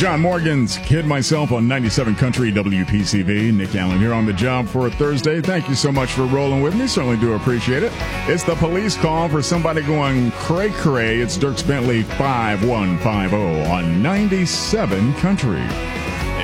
John Morgan's Kid Myself on 97 Country WPCV. Nick Allen here on the job for a Thursday. Thank you so much for rolling with me. Certainly do appreciate it. It's the police call for somebody going cray-cray. It's Dierks Bentley 5150 on 97 Country.